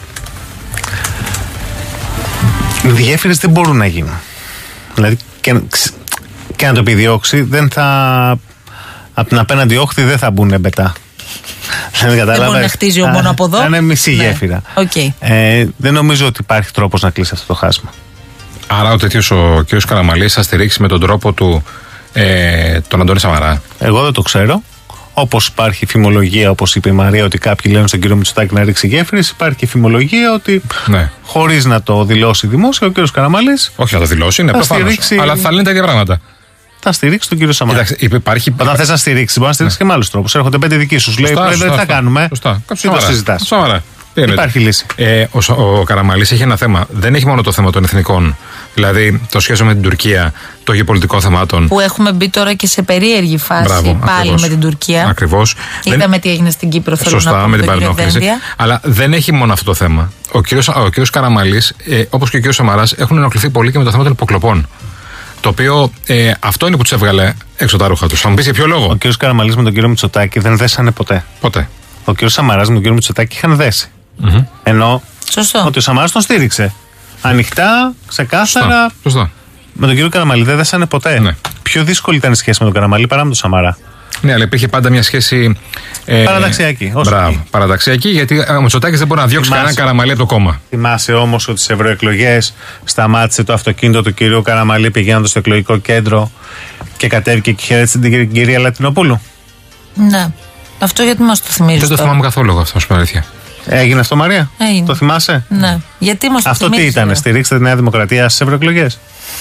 D: Οι γέφυρες δεν μπορούν να γίνουν. Δηλαδή και να το επιδιώξει, δεν θα. Από την απέναντι όχθη δεν θα μπουν μπετά.
A: Δεν μπορεί να χτίζει μόνο από εδώ.
D: Θα είναι μισή γέφυρα.
A: Okay.
D: Δεν νομίζω ότι υπάρχει τρόπος να κλείσει αυτό το χάσμα.
B: Άρα ο τέτοιος ο κ. Καραμαλής θα στηρίξει με τον τρόπο του τον Αντώνη Σαμαρά.
D: Εγώ δεν το ξέρω. Όπως υπάρχει φημολογία, όπως είπε η Μαρία, ότι κάποιοι λένε στον κύριο Μητσοτάκη να ρίξει γέφυρες, υπάρχει και φημολογία ότι χωρίς να το δηλώσει δημόσια, ο κ. Καραμαλής.
B: Όχι να το δηλώσει, είναι προφανώς. Αλλά θα λένε τα ίδια πράγματα.
D: Θα στηρίξει τον κύριο Σαμαρά. Όταν θες να στηρίξει, μπορεί να στηρίξει και με άλλους τρόπους. Έρχονται 5 δικοί σου. Λέει δεν θα κάνουμε. Τι το συζητάς. Υπάρχει λύση.
B: Ο Καραμαλής έχει ένα θέμα. Δεν έχει μόνο το θέμα των εθνικών. Δηλαδή το σχέσιο με την Τουρκία, το γεωπολιτικό θεμάτων.
A: Που έχουμε μπει τώρα και σε περίεργη φάση. Μπράβο, πάλι ακριβώς, με την Τουρκία.
B: Ακριβώς.
A: Είδαμε τι έγινε στην Κύπρο.
B: Σωστά, με την παρενόχληση. Αλλά δεν έχει μόνο αυτό το θέμα. Ο κύριος Καραμαλής, όπως και ο κύριος Σαμαράς, έχουν ενοχληθεί πολύ και με το θέμα των υποκλοπών. Το οποίο αυτό είναι που τους έβγαλε έξω τα ρούχα τους. Θα μου πεις για ποιο λόγο.
D: Ο κ. Καραμαλής με τον κύριο Μητσοτάκη δεν δέσανε ποτέ.
B: Ποτέ.
D: Ο κ. Σαμαράς με τον κύριο Μητσοτάκη είχαν δέσει. Ενώ ότι ο Σαμαράς τον στήριξε. Ανοιχτά, ξεκάθαρα.
B: Σωστά.
D: Με τον κύριο Καραμαλή δεν δέσανε ποτέ. Ναι. Πιο δύσκολη ήταν η σχέση με τον Καραμαλή παρά με τον Σαμαρά.
B: Ναι, αλλά υπήρχε πάντα μια σχέση.
D: Παραταξιακή.
B: Μπράβο, παραταξιακή, γιατί ο Μητσοτάκης δεν μπορεί να διώξει κανέναν Καραμαλή από το κόμμα.
D: Θυμάσαι όμως ότι στις ευρωεκλογές σταμάτησε το αυτοκίνητο του κυρίου Καραμαλή πηγαίνοντας στο εκλογικό κέντρο και κατέβηκε και χαιρέτησε την κυρία Λατινοπούλου.
A: Ναι. Αυτό γιατί μας το θυμίζεις?
B: Δεν το θυμάμαι καθόλου αυτό, στην αλήθεια.
D: Έγινε αυτό, Μαρία?
A: Έγινε.
D: Το θυμάσαι?
A: Ναι. Γιατί μας το
D: αυτό τι ήταν, στηρίξτε τη Νέα Δημοκρατία στις ευρωεκλογές?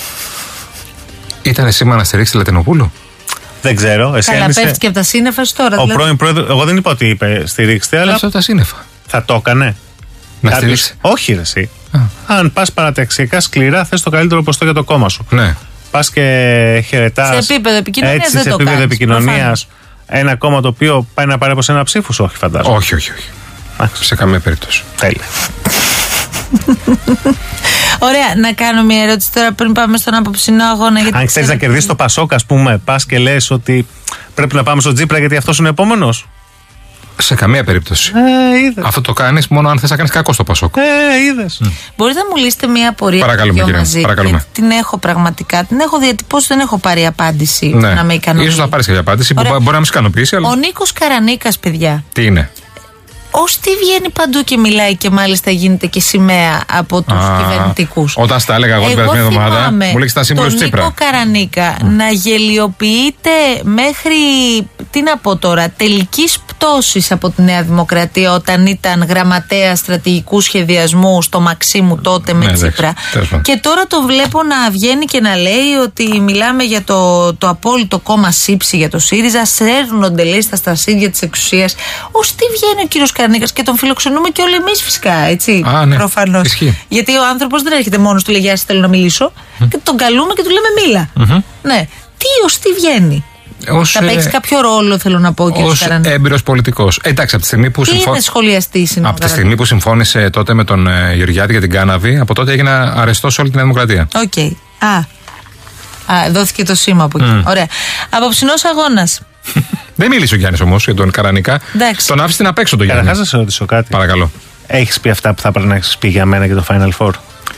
B: Ήταν σήμα να στηρίξει τη Λατινοπούλου?
D: Δεν ξέρω.
A: Καλά, πέφτει και από τα σύννεφα τώρα.
D: Ο πρώην πρόεδρος, εγώ δεν είπα ότι είπε στηρίξτε, αλλά.
B: Από τα σύννεφα.
D: Θα το έκανε.
B: Να στηρίξει.
D: Όχι, ρε, εσύ. Αν πας παραταξιακά σκληρά, θες το καλύτερο ποστό για το κόμμα σου.
B: Ναι.
D: Πας και χαιρετάς.
A: Σε επίπεδο επικοινωνίας
D: έτσι,
A: δεν
D: σε
A: το
D: επίπεδο
A: κάνεις.
D: επικοινωνίας. Ένα κόμμα το οποίο πάει να πάρει από ένα ψήφους, όχι, φαντάζομαι.
B: Όχι. Σε καμία περίπτωση.
D: Τέλεια.
A: Ωραία, να κάνω μια ερώτηση τώρα πριν πάμε στον απόψινό αγώνα.
D: Αν ξέρεις να κερδίσεις το Πασόκ, ας πούμε, πας και λες ότι πρέπει να πάμε στο Τζίπρα γιατί αυτός είναι ο επόμενος.
B: Σε καμία περίπτωση.
D: Είδες.
B: Αυτό το κάνεις μόνο αν θες να κάνεις κακό στο Πασόκ.
D: Είδες.
A: Μπορείτε να μου λύσετε μια απορία?
B: Παρακαλούμε, κύριε.
A: Μαζί, την έχω πραγματικά. Την έχω διατυπώσει, δεν έχω πάρει απάντηση.
B: Ναι.
A: Να με ικανοποιήσει.
B: Ίσως να πάρεις κάποια απάντηση που μπορεί να με ικανοποιήσει. Αλλά...
A: Ο Νίκος Καρανίκας, παιδιά.
B: Τι είναι?
A: τι βγαίνει παντού και μιλάει και μάλιστα γίνεται και σημαία από τους κυβερνητικούς.
B: Όταν στα έλεγα εγώ την περασμένη εβδομάδα, μου λέει ήταν σύμβολος του Τσίπρα.
A: Τον Νίκο Καρανίκα να γελιοποιείται μέχρι, τι να πω τώρα, τελικής πτώσης από τη Νέα Δημοκρατία όταν ήταν γραμματέα στρατηγικού σχεδιασμού στο Μαξίμου τότε με Τσίπρα. Και τώρα το βλέπω να βγαίνει και να λέει ότι μιλάμε για το απόλυτο κόμμα σύψη για το ΣΥΡΙΖΑ, σέρνονται λέει στα στασίδια της εξουσίας. Τι βγαίνει ο κύριος Καρανίκας και τον φιλοξενούμε και όλοι εμείς φυσικά, έτσι.
B: Ναι.
A: Προφανώς. Γιατί ο άνθρωπος δεν έρχεται μόνος του, λέει γεια σας, θέλω να μιλήσω. Και τον καλούμε και του λέμε μίλα. Ναι. Τι βγαίνει. Θα παίξει κάποιο ρόλο, θέλω να πω, ο κύριος Καρανίκας.
B: Ως έμπειρος πολιτικός. Εντάξει, από τη στιγμή που
A: από
B: τη στιγμή που συμφώνησε τότε με τον Γεωργιάδη για την κάναβη, από τότε έγινε αρεστός σε όλη την Νέα Δημοκρατία.
A: Οκ. Δόθηκε το σήμα από εκεί. Ωραία. Απόψινός αγώνας.
B: Δεν μίλησε ο Γιάννης όμως για τον Καρανίκα. Τον άφησε να παίξω τον Γιάννη.
D: Καταρχάς να σε ρωτήσω κάτι.
B: Παρακαλώ.
D: Έχεις πει αυτά που θα πρέπει να έχεις πει για μένα και το Final Four?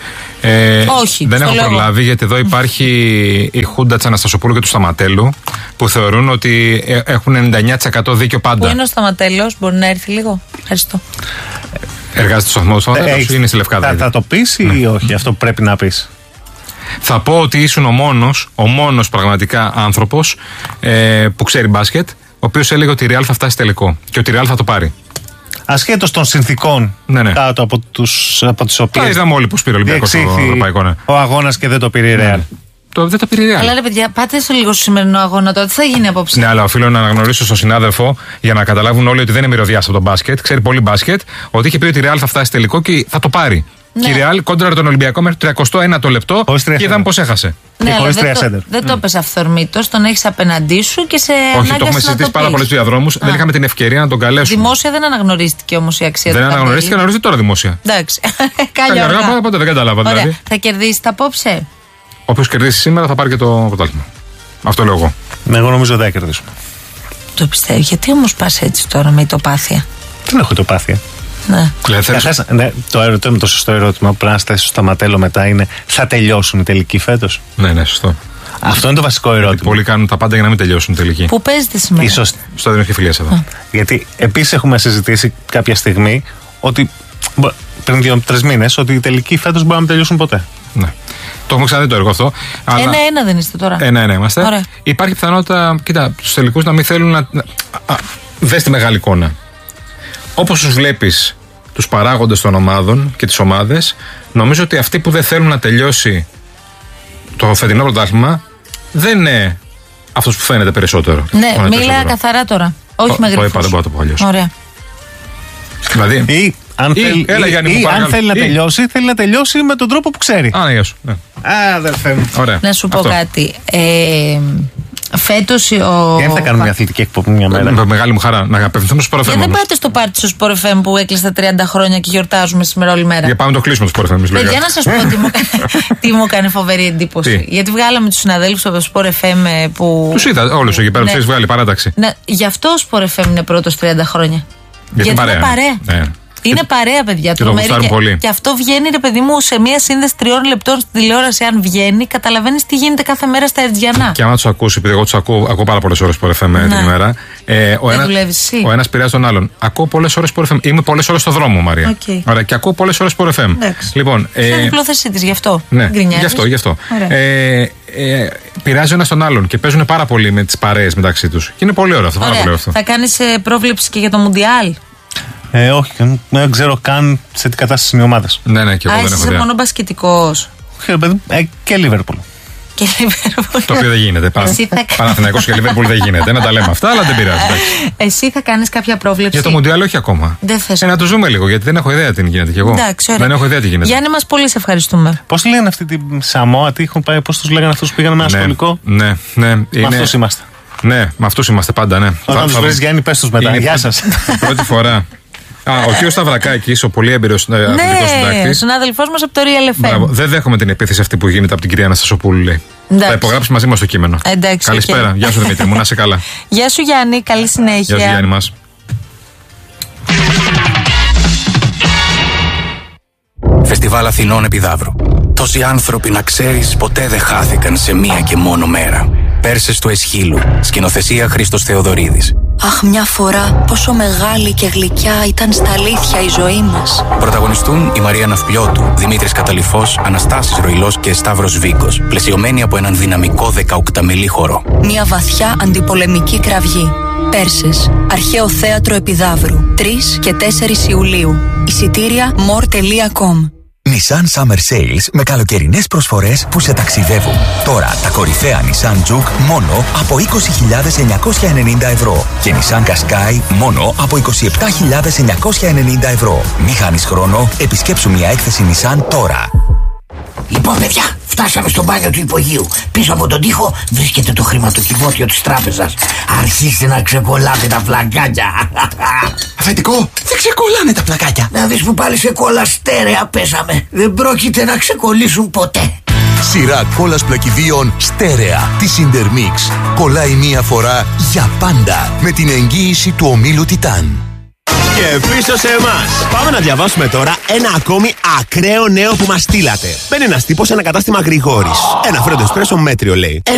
A: Όχι.
B: Δεν έχω προλάβει, γιατί εδώ υπάρχει η Χούντα της Αναστασοπούλου και του Σταματέλου που θεωρούν ότι έχουν 99% δίκιο πάντα.
A: Πού είναι ο Σταματέλος, μπορεί να έρθει λίγο? Ευχαριστώ.
B: Εργάζεται στο σταθμό του ή είναι στη Λευκάδα?
D: Θα το πεις ή όχι αυτό που πρέπει να πεις?
B: Θα πω ότι ήσουν ο μόνος πραγματικά άνθρωπος που ξέρει μπάσκετ, ο οποίος έλεγε ότι η Real θα φτάσει τελικό και ότι η Real θα το πάρει.
D: Ασχέτως των συνθήκων κάτω από τις οποίες
B: είδαμε όλοι πως πήρε ο Ολυμπιακός το Ευρωπαϊκό.
D: Ο αγώνας και δεν το πήρε η Real.
B: Δεν το πήρε η Real.
A: Αλλά ρε παιδιά, πάτε στο λίγο στο σημερινό αγώνα τώρα, τι θα γίνει απόψε?
B: Ναι, αλλά οφείλω να αναγνωρίσω στον συνάδελφο για να καταλάβουν όλοι ότι δεν είναι μυρωδιάς από τον μπάσκετ. Ξέρει πολύ μπάσκετ, ότι είχε πει ότι η Real θα φτάσει τελικό και θα το πάρει. Ναι. Και η Real κόντραρε τον Ολυμπιακό μέχρι το 31ο λεπτό και είδαμε πως έχασε.
A: Ναι, αλλά δεν το έπεσε αυθορμήτως, τον έχεις απέναντί σου και σε ανάγκασε.
B: Όχι, το έχουμε συζητήσει πάρα πολλούς διαδρόμους. Δεν είχαμε την ευκαιρία να τον καλέσουμε.
A: Δημόσια δεν αναγνωρίστηκε όμως η αξία του.
B: Δεν αναγνωρίστηκε, αναγνωρίζεται τώρα δημόσια.
A: Εντάξει.
B: Καλή αργά, ποτέ δεν κατάλαβα δηλαδή.
A: Θα κερδίσει τα απόψε?
B: Όποιος κερδίσει σήμερα θα πάρει και το πρωτάθλημα. Αυτό λέω εγώ.
D: Εγώ νομίζω δεν θα κερδίσουμε.
A: Το πιστεύω. Γιατί όμως πας έτσι τώρα με ητοπάθεια?
D: Δεν έχω ητοπάθεια.
A: Ναι.
D: Το ερώτημα, το σωστό ερώτημα που πρέπει να στάσει στο Σταματέλο μετά είναι: θα τελειώσουν οι τελικοί φέτος?
B: Ναι, σωστό.
D: Αυτό είναι το βασικό ερώτημα.
B: Γιατί πολλοί κάνουν τα πάντα για να μην τελειώσουν οι τελικοί.
A: Πού παίζετε σήμερα?
D: Ίσως
B: στο Δήμο Κεφυλίας εδώ.
D: Γιατί επίσης έχουμε συζητήσει κάποια στιγμή ότι πριν 2-3 μήνες ότι οι τελικοί φέτος μπορεί να μην τελειώσουν ποτέ.
B: Ναι. Το έχουμε ξαναδεί το έργο αυτό.
A: 1-1 δεν είστε τώρα?
B: 1-1 είμαστε.
A: Ωραία.
B: Υπάρχει πιθανότητα, κοίτα, στους τελικούς να μην θέλουν να. Δες τη μεγάλη εικόνα. Όπως τους βλέπεις τους παράγοντες των ομάδων και τις ομάδες, νομίζω ότι αυτοί που δεν θέλουν να τελειώσει το φετινό πρωτάθλημα δεν είναι αυτός που φαίνεται περισσότερο.
A: Ναι, μίλα καθαρά τώρα. Όχι με γρήγορα.
B: Το είπα, δεν μπορώ να το πω αλλιώς.
A: Ωραία.
B: Δηλαδή.
D: Ή αν θέλει να τελειώσει, θέλει να τελειώσει με τον τρόπο που ξέρει.
B: Γεια σου.
D: Δεν θέλω.
A: Να σου πω κάτι. Φέτος
D: δεν θα κάνουμε μια αθλητική εκπομπή μια μέρα?
B: Με μεγάλη μου χαρά. Να απευθυνθούμε στο Sport FM.
A: Δεν πάτε στο πάρτι στο Sport FM που έκλεισε τα 30 χρόνια και γιορτάζουμε σήμερα όλη μέρα?
B: Για πάμε το κλείσουμε το Sport FM.
A: Για να σας πω τι μου έκανε φοβερή εντύπωση. Γιατί βγάλαμε τους συναδέλφους από το Sport FM που.
B: Τους είδα όλους εκεί πέρα, τους έχεις βγάλει παράταξη.
A: Γι' αυτό ο Sport FM είναι πρώτος 30 χρόνια. Γιατί είναι παρέα. Είναι παρέα, παιδιά.
B: Και το γουστάρουν πολύ.
A: Και αυτό βγαίνει, ρε παιδί μου, σε μία σύνδεση 3 λεπτών στην τηλεόραση. Αν βγαίνει, καταλαβαίνεις τι γίνεται κάθε μέρα στα Ερτζιανά.
B: Και άμα τους ακούσει, επειδή εγώ τους ακούω πάρα πολλές ώρες Sport FM την ημέρα. Ο ένας πειράζει τον άλλον. Ακούω πολλές ώρες Sport FM. Είμαι πολλές ώρες στο δρόμο, Μαρία. Ωραία, και ακούω πολλές ώρες Sport FM.
A: Λοιπόν. Είναι διπλόθεσή της, γι' αυτό.
B: Ναι, γι' αυτό. Πειράζει ο ένας τον άλλον και παίζουν πάρα πολύ με τις παρέες μεταξύ τους. Και είναι πολύ ωραίο αυτό.
A: Θα κάνεις πρόβλεψη και για το Μουντιάλ?
D: Όχι, δεν ξέρω καν σε τι κατάσταση είναι οι ομάδες.
B: Ναι, και εγώ δεν έχω ιδέα.
A: Είσαι μόνο μπασκετικός?
D: Και Λίβερπουλ.
B: Το οποίο δεν γίνεται. Παναθηναϊκός και Λίβερπουλ δεν γίνεται. Να τα λέμε αυτά, αλλά δεν πειράζει.
A: Εσύ θα κάνεις κάποια πρόβλεψη?
B: Για το Μουντιάλ όχι ακόμα.
A: Δεν θες?
B: Να το ζούμε λίγο, γιατί δεν έχω ιδέα τι γίνεται κι εγώ. Δεν έχω ιδέα τι γίνεται.
A: Γιάννη μας, πολύ σε ευχαριστούμε.
D: Πώς λένε αυτή τη Σαμόα, τι έχουν πάει, πώς τους λέγανε αυτούς που πήγαν με ένα σχολικό?
B: Ναι.
D: Με αυτούς είμαστε.
B: Ναι, με αυτούς είμαστε πάντα, ναι.
D: Όταν τους βρεις, Γιάννη, πες τους μετά. Γεια σας.
B: Πρώτη φορά. Ο κ. Σταυρακάκης, ο πολύ έμπειρος αθλητικός συντάκτης.
A: Ναι, συνάδελφός μας από το Real FM.
B: Δεν δέχομαι την επίθεση αυτή που γίνεται από την κυρία Αναστασοπούλου, λέει. Θα υπογράψει μαζί μας το κείμενο. Καλησπέρα. Γεια σου, Δημήτρη μου, να είσαι καλά.
A: Γεια σου, Γιάννη, καλή συνέχεια.
B: Γεια σου, Γιάννη μας.
C: Φεστιβάλ Αθηνών Επιδαύρου. Τόσοι άνθρωποι, να ξέρεις, ποτέ δεν χάθηκαν σε μία και μόνο μέρα. Πέρσες του Εσχύλου. Σκηνοθεσία Χρήστος Θεοδωρίδης.
F: Αχ, μια φορά πόσο μεγάλη και γλυκιά ήταν στα αλήθεια η ζωή μας.
C: Πρωταγωνιστούν η Μαρία Ναυπλιώτου, Δημήτρης Καταλυφός, Αναστάσης Ροϊλός και Σταύρος Βίκος, πλαισιωμένοι από έναν δυναμικό 18μελή χορό.
F: Μια βαθιά αντιπολεμική κραυγή. Πέρσες, αρχαίο θέατρο Επιδαύρου, 3 και 4 Ιουλίου. Εισιτήρια more.com.
V: Nissan Summer Sales με καλοκαιρινές προσφορές που σε ταξιδεύουν. Τώρα τα κορυφαία Nissan Juke μόνο από 20.990 ευρώ και Nissan Qashqai μόνο από 27.990 ευρώ. Μη χάνεις χρόνο, επισκέψου μια έκθεση Nissan τώρα.
W: Λοιπόν, παιδιά, φτάσαμε στο μπάνιο του υπογείου. Πίσω από τον τοίχο βρίσκεται το χρηματοκιβώτιο της τράπεζας. Αρχίστε να ξεκολλάτε τα πλακάκια.
V: Αφεντικό, δεν ξεκολλάνε τα πλακάκια.
W: Να δεις που πάλι σε κόλλα στέρεα πέσαμε. Δεν πρόκειται να ξεκολλήσουν ποτέ.
O: Σειρά κόλλας πλακιδίων στέρεα της Intermix. Κολλάει μία φορά για πάντα με την εγγύηση του ομίλου Τιτάν.
X: Και πίσω σε εμάς. Πάμε να διαβάσουμε τώρα ένα ακόμη ακραίο νέο που μας στείλατε. Μπαίνει ένας τύπος σε ένα κατάστημα Γρηγόρης. Ένα φρέντο εσπρέσο μέτριο λέει.